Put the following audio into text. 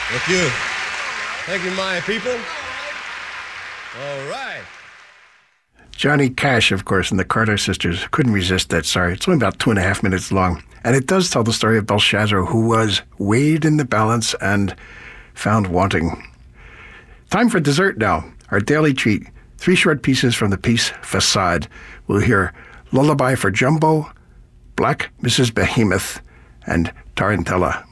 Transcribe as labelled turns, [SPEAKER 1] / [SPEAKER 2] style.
[SPEAKER 1] Thank you. Thank you, my people. All right.
[SPEAKER 2] Johnny Cash, of course, and the Carter sisters couldn't resist that story. It's only about 2.5 minutes long. And it does tell the story of Belshazzar, who was weighed in the balance and found wanting. Time for dessert now. Our daily treat. 3 short pieces from the piece Facade. We'll hear Lullaby for Jumbo, Black Mrs. Behemoth, and Tarantella.